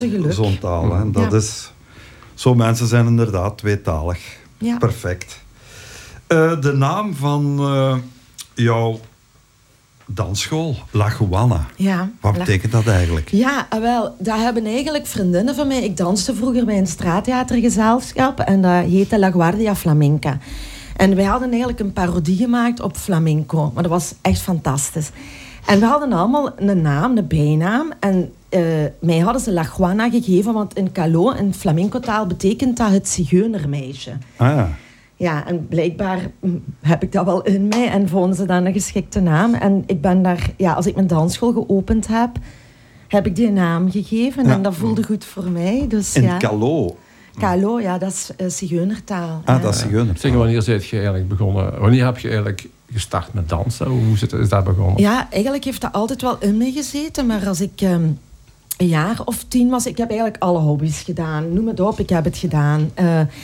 geluk. Zo'n taal. Hè. Dat is... Zo mensen zijn inderdaad tweetalig. Ja. Perfect. De naam van jouw dansschool, La Juana. Ja. Wat betekent dat eigenlijk? Ja, wel, dat hebben eigenlijk vriendinnen van mij. Ik danste vroeger bij een straattheatergezelschap en dat heette La Guardia Flamenca. En wij hadden eigenlijk een parodie gemaakt op flamenco. Maar dat was echt fantastisch. En we hadden allemaal een naam, een bijnaam. En mij hadden ze La Juana gegeven, want in Caló, in flamenco-taal, betekent dat het zigeunermeisje. Ah ja. Ja, en blijkbaar heb ik dat wel in mij en vonden ze dan een geschikte naam. En ik ben daar, ja, als ik mijn dansschool geopend heb ik die naam gegeven. Ja. En dat voelde goed voor mij. Dus, In ja. Caló. Caló, ja, dat is zigeunertaal. Ah, dat is zigeuner. Zeg, wanneer ben je eigenlijk begonnen? Wanneer heb je eigenlijk gestart met dansen? Hoe is dat begonnen? Ja, eigenlijk heeft dat altijd wel in me gezeten. Maar als ik een jaar of 10 was, ik heb eigenlijk alle hobby's gedaan. Noem het op, ik heb het gedaan.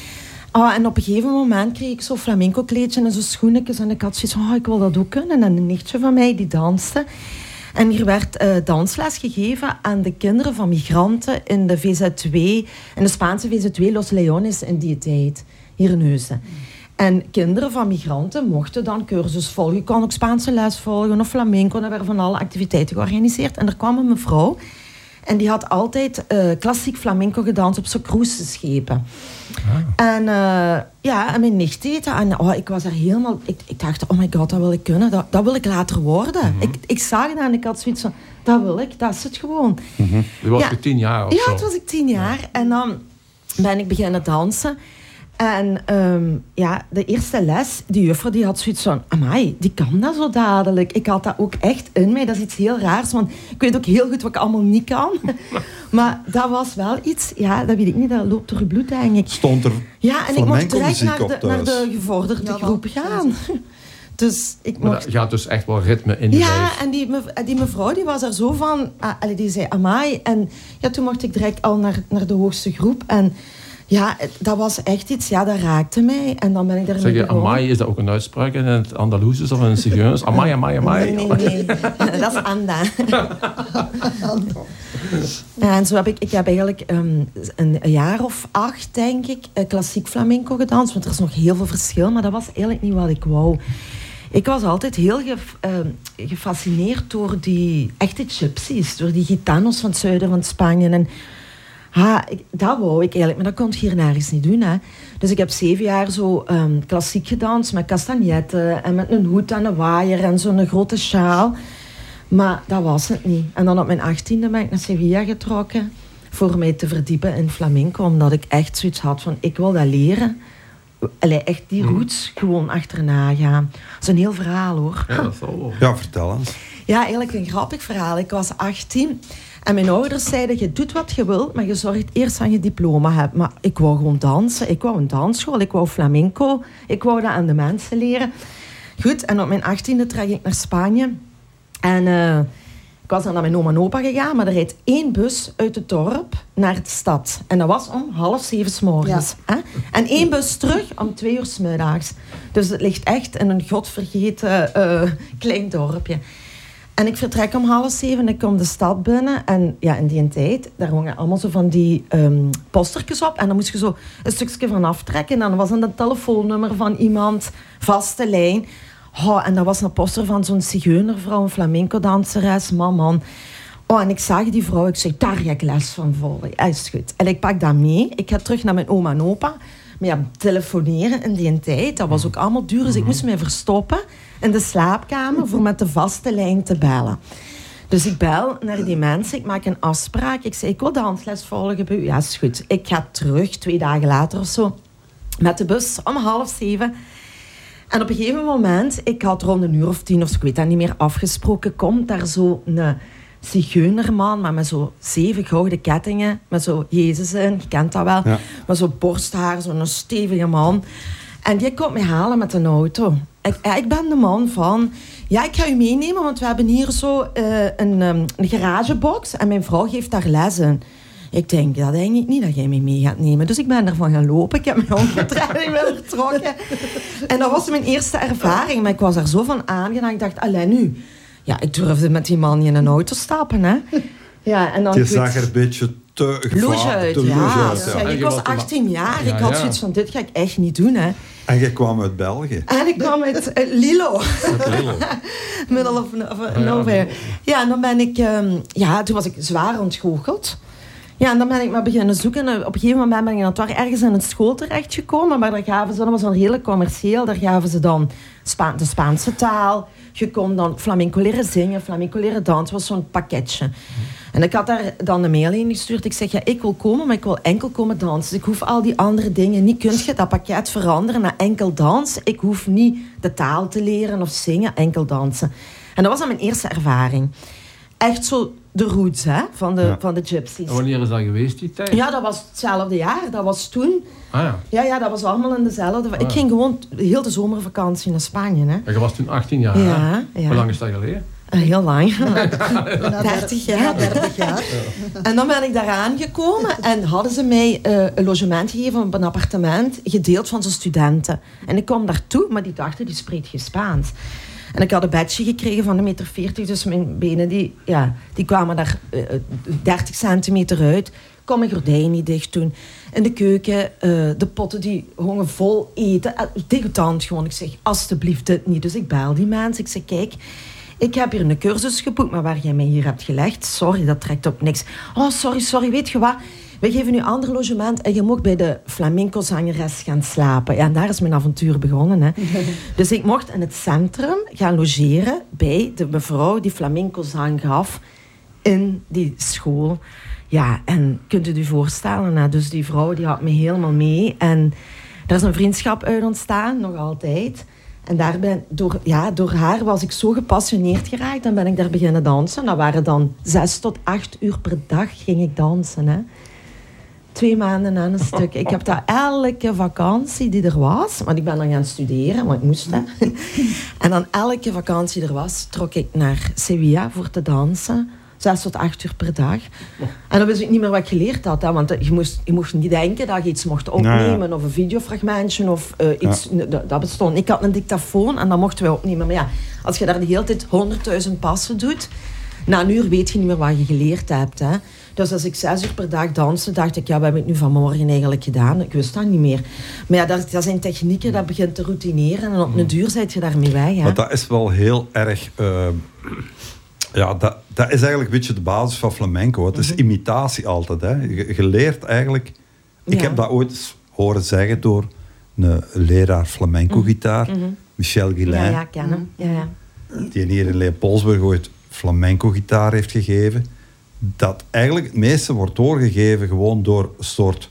En op een gegeven moment kreeg ik zo'n flamenco kleedje en zo'n schoenetjes. En ik had zoiets van, ik wil dat ook kunnen. En een nichtje van mij, die danste. En hier werd dansles gegeven aan de kinderen van migranten in de VZ2, in de Spaanse VZ2 Los Leones in die tijd, hier in Heusden. En kinderen van migranten mochten dan cursus volgen. Je kon ook Spaanse les volgen of flamenco. Er werden van alle activiteiten georganiseerd. En er kwam een mevrouw en die had altijd klassiek flamenco gedanst op zo'n cruiseschepen. En en mijn nicht deed dat. En ik was er helemaal... Ik dacht, oh my god, dat wil ik kunnen. Dat wil ik later worden. Ik zag dat en ik had zoiets van, dat wil ik, dat is het gewoon. Je was 10 jaar of zo? Ja, toen was ik 10 jaar. En dan ben ik beginnen dansen. En de eerste les, die juffrouw die had zoiets van, amai, die kan dat zo dadelijk. Ik had dat ook echt in mij. Dat is iets heel raars, want ik weet ook heel goed wat ik allemaal niet kan. Maar dat was wel iets, ja, dat weet ik niet, dat loopt door je bloed eigenlijk. Stond er ja, en ik mocht direct flamenco-muziek naar de gevorderde groep gaan. Dus ik mocht... Maar je had dus echt wel ritme in je Ja, lijf. en die mevrouw die was er zo van, die zei amai. En ja, toen mocht ik direct al naar de hoogste groep. En ja, dat was echt iets, ja, dat raakte mij. En dan ben ik daarmee Zeg je, begonnen. amai, is dat ook een uitspraak in het Andalusisch of in het Zigeuners? Amai, amai, amai. Nee. Dat is Anda. En zo heb ik heb eigenlijk een jaar of 8, denk ik, klassiek flamenco gedanst. Want er is nog heel veel verschil, maar dat was eigenlijk niet wat ik wou. Ik was altijd heel gefascineerd door die echte gypsies, door die gitanos van het zuiden van Spanje. En dat wou ik eigenlijk, maar dat kon ik hier nergens niet doen. Hè. Dus ik heb 7 jaar zo klassiek gedanst met castagnetten en met een hoed en een waaier en zo'n grote sjaal. Maar dat was het niet. En dan op mijn 18e ben ik naar Sevilla getrokken voor mij te verdiepen in flamenco, omdat ik echt zoiets had van, ik wil dat leren. Echt die roots gewoon achterna gaan. Dat is een heel verhaal, hoor. Ja, dat is wel. Ja, vertel eens. Ja, eigenlijk een grappig verhaal. Ik was 18 en mijn ouders zeiden, je doet wat je wilt, maar je zorgt eerst dat je diploma hebt. Maar ik wou gewoon dansen. Ik wou een dansschool. Ik wou flamenco. Ik wou dat aan de mensen leren. Goed, en op mijn 18e trek ik naar Spanje. En ik was dan naar mijn oma en opa gegaan, maar er rijdt 1 bus uit het dorp naar de stad. En dat was om 6:30 's morgens. Ja. Hè? En 1 bus terug om 2 uur 's middags. Dus het ligt echt in een godvergeten klein dorpje. En ik vertrek om 6:30 en ik kom de stad binnen. En ja, in die tijd, daar hongen allemaal zo van die postertjes op. En dan moest je zo een stukje van aftrekken. En dan was dan het telefoonnummer van iemand, vaste lijn. En dat was een poster van zo'n zigeunervrouw, een flamenco-danseres, man. En ik zag die vrouw, ik zei, daar ga ik les van volgen. Ja, is goed. En ik pak dat mee. Ik ga terug naar mijn oma en opa. Maar ja, telefoneren in die tijd, dat was ook allemaal duur. Dus ik moest mij verstoppen in de slaapkamer voor met de vaste lijn te bellen. Dus ik bel naar die mensen, ik maak een afspraak. Ik zei, ik wil dansles volgen bij u. Ja, is goed. Ik ga terug, 2 dagen later of zo, met de bus om 6:30. En op een gegeven moment, ik had rond 1:10 of zo, ik weet dat niet meer, afgesproken, komt daar zo een zigeunerman, maar met zo 7 gouden kettingen, met zo Jezus in, je kent dat wel, ja. Met zo borsthaar, zo'n stevige man. En die komt mij halen met een auto. Ik ben de man van, ja, ik ga u meenemen, want we hebben hier zo een garagebox en mijn vrouw geeft daar les in. Ik denk, dat denk ik niet dat jij mij mee gaat nemen. Dus ik ben ervan gaan lopen. Ik heb me omgedraaid en ik ben vertrokken. En dat was mijn eerste ervaring. Maar ik was er zo van aangedaan. Ik dacht, alleen nu. Ja, ik durfde met die man in een auto stappen, hè. Ja, en dan je zag er een beetje loge uit. Ik was 18 jaar. Ik had zoiets van, dit ga ik echt niet doen. Hè. En je kwam uit België? En ik kwam uit Lilo. Middle of nowhere. Ja, en dan ben ik... toen was ik zwaar ontgoocheld. Ja, en dan ben ik maar beginnen zoeken. Op een gegeven moment ben ik dan ergens in een school terechtgekomen. Maar daar gaven ze, dat was een hele commercieel, daar gaven ze dan de Spaanse taal. Je kon dan flamenco leren zingen, flamenco leren dansen. was zo'n pakketje. En ik had daar dan een mail in gestuurd. Ik zeg, ja, ik wil komen, maar ik wil enkel komen dansen. Dus ik hoef al die andere dingen niet. Kun je dat pakket veranderen naar enkel dansen? Ik hoef niet de taal te leren of zingen, enkel dansen. En dat was dan mijn eerste ervaring. Echt zo de roots van de gypsies. En wanneer is dat geweest, die tijd? Ja, dat was hetzelfde jaar. Dat was toen. Ah ja. Ja, dat was allemaal in dezelfde. Ik ging gewoon heel de zomervakantie naar Spanje. Hè. En je was toen 18 jaar, ja. Hoe lang is dat geleden? Heel lang. 30 jaar. 30 jaar. En dan ben ik daar aangekomen en hadden ze mij een logement gegeven op een appartement, gedeeld van zijn studenten. En ik kwam daartoe, maar die dachten, die spreekt geen Spaans. En ik had een bedje gekregen van 1,40 meter, dus mijn benen die kwamen daar 30 centimeter uit. Ik kon mijn gordijn niet dicht doen. In de keuken, de potten die hongen vol eten. Degoutant gewoon. Ik zeg, alstublieft dit niet. Dus ik bel die mensen. Ik zeg, kijk, ik heb hier een cursus geboekt, maar waar jij mij hier hebt gelegd, sorry, dat trekt op niks. Oh, sorry, weet je wat? We geven nu een ander logement en je mocht bij de flamenco-zangeres gaan slapen. Ja, en daar is mijn avontuur begonnen. Hè. Dus ik mocht in het centrum gaan logeren bij de mevrouw die flamenco-zang gaf in die school. Ja, en kunt u je voorstellen, hè? Dus die vrouw die had me helemaal mee. En daar is een vriendschap uit ontstaan, nog altijd. En door haar was ik zo gepassioneerd geraakt. Dan ben ik daar beginnen dansen. Dat waren dan 6 tot 8 uur per dag ging ik dansen. Hè. 2 maanden aan een stuk. Ik heb daar elke vakantie die er was... Want ik ben dan gaan studeren, want ik moest. Hè. En dan elke vakantie er was, trok ik naar Sevilla voor te dansen. 6 tot 8 uur per dag. En dan wist ik niet meer wat ik geleerd had. Hè, want je moest niet denken dat je iets mocht opnemen. Of een videofragmentje of iets. Dat bestond. Ik had een dictafoon en dat mochten wij opnemen. Maar ja, als je daar de hele tijd 100.000 passen doet... Na een uur weet je niet meer wat je geleerd hebt. Hè. Dus als ik 6 uur per dag danste, dacht ik... Ja, wat heb ik nu vanmorgen eigenlijk gedaan? Ik wist dat niet meer. Maar ja, dat zijn technieken, dat begint te routineren. En op een duur zit je daarmee weg. Hè. Maar dat is wel heel erg... dat is eigenlijk een beetje de basis van flamenco. Het is imitatie altijd. Hè. Je leert eigenlijk... Ik heb dat ooit eens horen zeggen door een leraar flamenco-gitaar, Michel Guillain. Ja, ken hem. Ja. Die hier in Leopoldsburg ooit flamenco-gitaar heeft gegeven. Dat eigenlijk het meeste wordt doorgegeven gewoon door een soort...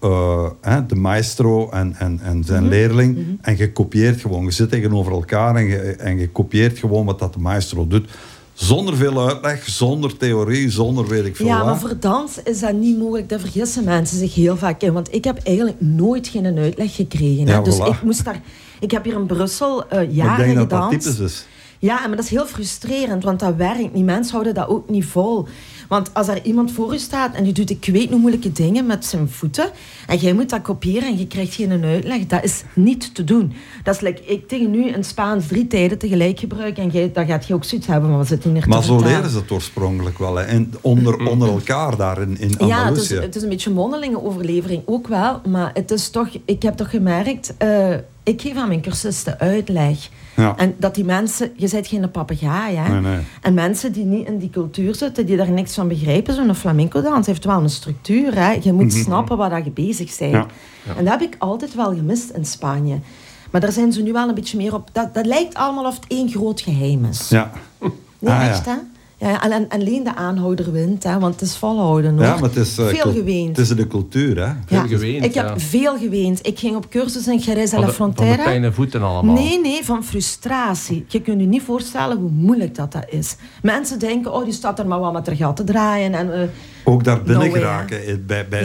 de maestro en zijn leerling. En je kopieert gewoon. Je zit tegenover elkaar en je kopieert gewoon wat dat de maestro doet. Zonder veel uitleg, zonder theorie, zonder weet ik veel Ja, maar voor dans is dat niet mogelijk. Daar vergissen mensen zich heel vaak in. Want ik heb eigenlijk nooit geen uitleg gekregen. Ja, dus voilà. ik heb hier in Brussel jaren ik denk gedanst. Dat typisch is. Ja, maar dat is heel frustrerend, want dat werkt niet. Mensen houden dat ook niet vol. Want als er iemand voor je staat en die doet ik weet nog moeilijke dingen met zijn voeten en jij moet dat kopiëren en je krijgt geen uitleg, dat is niet te doen. Dat is like, ik tegen nu in Spaans 3 tijden tegelijk gebruiken en dan gaat je ook zoiets hebben, maar we zitten hier te Maar zo vertalen. leren ze het oorspronkelijk wel. Hè. En onder elkaar daar in Andalusië. Ja, het is een beetje mondelinge overlevering ook wel, maar het is toch, ik heb toch gemerkt, ik geef aan mijn cursisten uitleg. Ja. En dat die mensen, je bent geen papegaai, hè. Nee. En mensen die niet in die cultuur zitten, die daar niks van begrijpen, zo'n flamenco-dans heeft wel een structuur, hè. Je moet snappen waar je bezig bent. Ja. En dat heb ik altijd wel gemist in Spanje. Maar daar zijn ze nu wel een beetje meer op... Dat lijkt allemaal of het één groot geheim is. Ja. Nee, echt, hè? Ja, en alleen de aanhouder wint, hè, want het is volhouden, hoor. Ja, maar het is... veel geweend. Het is de cultuur, hè. Veel geweend, ik heb veel geweend. Ik ging op cursus in Jerez de la Frontera. Van de pijn en voeten allemaal? Nee, van frustratie. Je kunt je niet voorstellen hoe moeilijk dat is. Mensen denken, oh, die staat er maar wat met haar gat te draaien. En, ook daar binnen geraken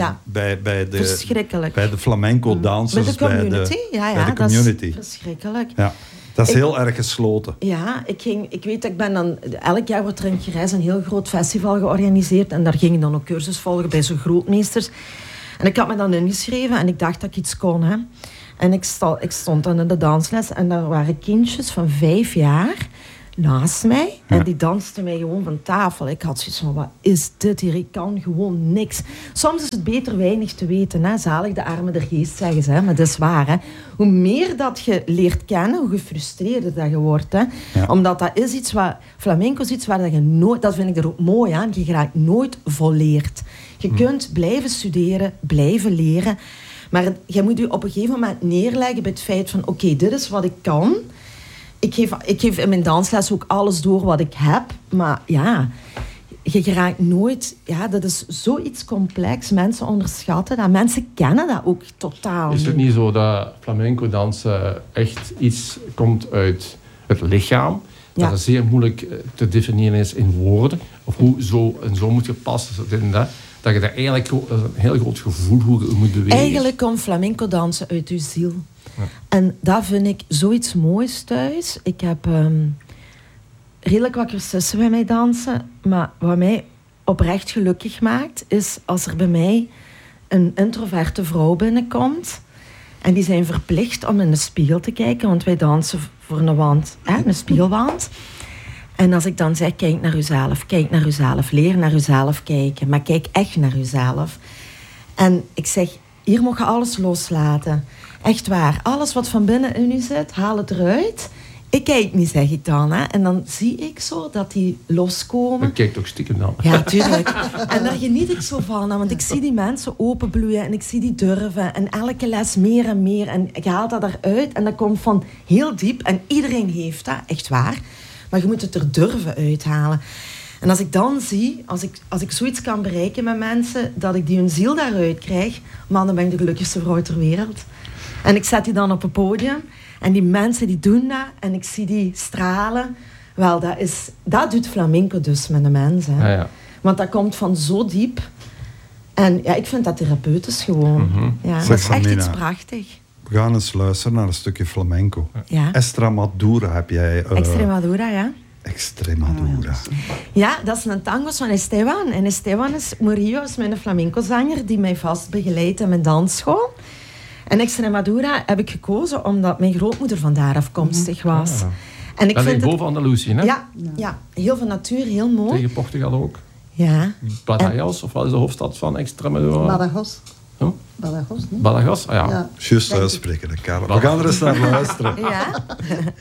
bij de... Verschrikkelijk. Bij de flamenco-dansers. Bij de community, bij de community. Dat is verschrikkelijk. Ja. Dat is heel erg gesloten. Ja, ik weet dat ik ben dan... Elk jaar wordt er in Jerez een heel groot festival georganiseerd. En daar ging ik dan ook cursus volgen bij zo'n grootmeesters. En ik had me dan ingeschreven en ik dacht dat ik iets kon. Hè. En ik stond dan in de dansles en daar waren kindjes van 5 jaar... naast mij. En die danste mij gewoon van tafel. Ik had zoiets van, wat is dit hier? Ik kan gewoon niks. Soms is het beter weinig te weten. Hè? Zalig de arme der geest, zeggen ze. Hè? Maar dat is waar. Hè? Hoe meer dat je leert kennen, hoe gefrustreerder dat je wordt. Hè? Ja. Omdat dat is iets wat... Flamenco is iets waar dat je nooit... Dat vind ik er ook mooi aan. Je raakt nooit volleerd. Je kunt blijven studeren, blijven leren. Maar je moet je op een gegeven moment neerleggen bij het feit van... Oké, dit is wat ik kan... Ik geef in mijn dansles ook alles door wat ik heb. Maar ja, je raakt nooit... Ja, dat is zoiets complex. Mensen onderschatten dat. Mensen kennen dat ook totaal. Is het niet zo dat flamenco dansen echt iets komt uit het lichaam? Dat het zeer moeilijk te definiëren is in woorden? Of hoe zo en zo moet je passen? Dat je daar eigenlijk een heel groot gevoel hoe je moet bewegen. Eigenlijk komt flamenco dansen uit je ziel. Ja. En dat vind ik zoiets moois thuis. Ik heb redelijk wat cursussen bij mij dansen. Maar wat mij oprecht gelukkig maakt, is als er bij mij een introverte vrouw binnenkomt. En die zijn verplicht om in de spiegel te kijken. Want wij dansen voor een wand, een spiegelwand. En als ik dan zeg, kijk naar uzelf, leer naar uzelf kijken. Maar kijk echt naar uzelf. En ik zeg, hier mag je alles loslaten. Echt waar. Alles wat van binnen in u zit, haal het eruit. Ik kijk niet, zeg ik dan. Hè. En dan zie ik zo dat die loskomen. Je kijkt ook stiekem dan. Ja, tuurlijk. En daar geniet ik zo van. Want ik zie die mensen openbloeien en ik zie die durven. En elke les meer en meer. En ik haal dat eruit en dat komt van heel diep. En iedereen heeft dat, echt waar. Maar je moet het er durven uithalen. En als ik dan zie, als ik zoiets kan bereiken met mensen, dat ik die hun ziel daaruit krijg, man, dan ben ik de gelukkigste vrouw ter wereld. En ik zet die dan op een podium en die mensen die doen dat en ik zie die stralen. Wel, dat doet flamenco dus met de mensen. Hè. Ja. Want dat komt van zo diep. En ja, ik vind dat therapeutisch gewoon. Mm-hmm. Ja, dat is echt iets prachtig. We gaan eens luisteren naar een stukje flamenco. Ja. Extremadura heb jij... Extremadura, ja. Extremadura. Ja, dat is een tango van Esteban. En Esteban is Murillo, is mijn flamenco-zanger die mij vast begeleidt in mijn dansschool. En Extremadura heb ik gekozen omdat mijn grootmoeder vandaar afkomstig was. Ah. En ik dat vind ligt boven Andalusië, hè? Ja, heel veel natuur, heel mooi. Tegen Portugal ook. Ja. Badajoz, of wat is de hoofdstad van Extremadura? Badajoz. Huh? Badajoz, nee? Badajoz, ah ja. Juist uitspreken, Karel. We gaan er eens naar luisteren. Ja.